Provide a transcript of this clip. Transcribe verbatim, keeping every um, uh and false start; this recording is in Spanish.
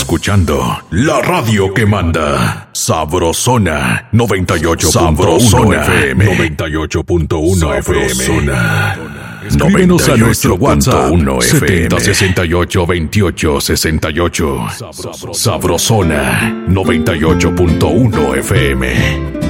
escuchando la radio que manda. Sabrosona noventa y ocho punto uno F M. noventa y ocho punto uno F M. Escríbenos a nuestro WhatsApp setenta sesenta y ocho veintiocho sesenta y ocho. Sabrosona noventa y ocho punto uno F M.